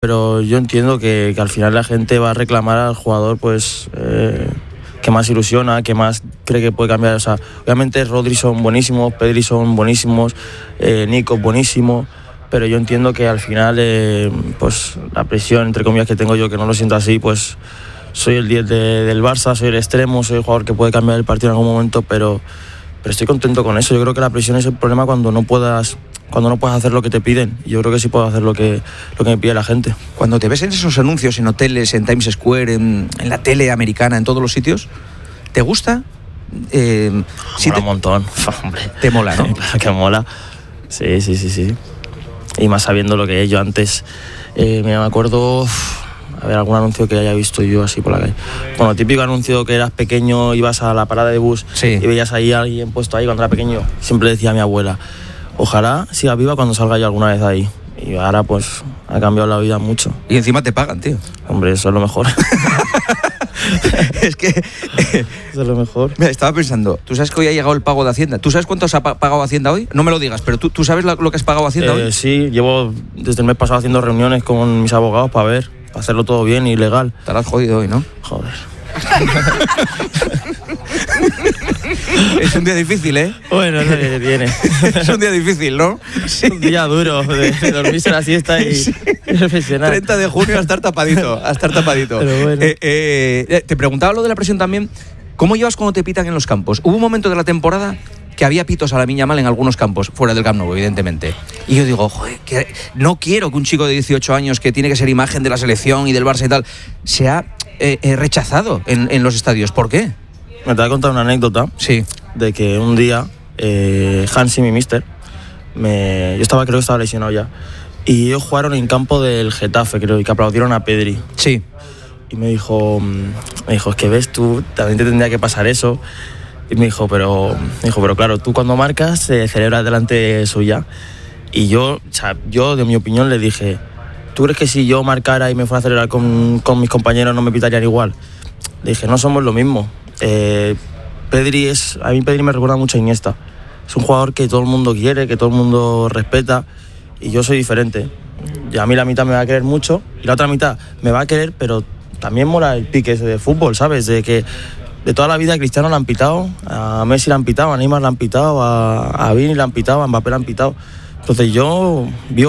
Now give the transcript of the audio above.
Pero yo entiendo que al final la gente va a reclamar al jugador pues que más ilusiona, que más cree que puede cambiar. O sea, obviamente Rodri son buenísimos, Pedri son buenísimos, Nico buenísimo, pero yo entiendo que al final pues la presión, entre comillas, que tengo yo, que no lo siento así, pues soy el 10 del Barça, soy el extremo, soy el jugador que puede cambiar el partido en algún momento, pero estoy contento con eso. Yo creo que la presión es el problema cuando no puedas hacer lo que te piden. Yo creo que sí puedo hacer lo que me pide la gente. Cuando te ves en esos anuncios, en hoteles, en Times Square, en la tele americana, en todos los sitios, ¿te gusta? Mola un montón. Hombre. Te mola, ¿no? Claro que mola. Sí. Y más sabiendo lo que es. Yo antes, me acuerdo, a ver, algún anuncio que haya visto yo así por la calle. Bueno, típico anuncio que eras pequeño, ibas a la parada de bus y veías ahí a alguien puesto ahí cuando era pequeño. Siempre decía a mi abuela, ojalá siga viva cuando salga yo alguna vez ahí. Y ahora pues ha cambiado la vida mucho. Y encima te pagan, tío. Hombre, eso es lo mejor. Es que eso es lo mejor. Mira, estaba pensando, tú sabes que hoy ha llegado el pago de Hacienda. ¿Tú sabes cuánto has pagado Hacienda hoy? No me lo digas, pero ¿tú sabes lo que has pagado Hacienda hoy? Sí, llevo desde el mes pasado haciendo reuniones con mis abogados para hacerlo todo bien y legal. Estarás jodido hoy, ¿no? Joder. Es un día difícil, ¿eh? Bueno, es lo que tiene. Es un día difícil, ¿no? Sí. Un día duro de dormirse la siesta y reflexionar. 30 de junio a estar tapadito. Pero bueno. Te preguntaba lo de la presión también. ¿Cómo llevas cuando te pitan en los campos? Hubo un momento de la temporada que había pitos a la miña mal en algunos campos, fuera del Camp Nou, evidentemente. Y yo digo, joder, que no quiero que un chico de 18 años que tiene que ser imagen de la selección y del Barça y tal, sea rechazado en los estadios. ¿Por qué? Me te voy a contar una anécdota. Sí. De que un día Hansi, mi mister, creo que estaba lesionado ya, y ellos jugaron en campo del Getafe, creo, y que aplaudieron a Pedri. Sí. Y me dijo, es que ves, tú también te tendría que pasar eso. Y me dijo, pero claro, tú cuando marcas se celebra delante suya. Y yo, de mi opinión, le dije, ¿tú crees que si yo marcara y me fuera a celebrar con mis compañeros no me pitarían igual? Le dije, no somos lo mismo. A mí Pedri me recuerda mucho a Iniesta. Es un jugador que todo el mundo quiere, que todo el mundo respeta, y yo soy diferente. Y a mí la mitad me va a querer mucho y la otra mitad me va a querer, pero también mola el pique ese de fútbol, ¿sabes? De que de toda la vida a Cristiano le han pitado, a Messi le han pitado, a Neymar le han pitado, a Vini le han pitado, a Mbappé le han pitado. Entonces yo vivo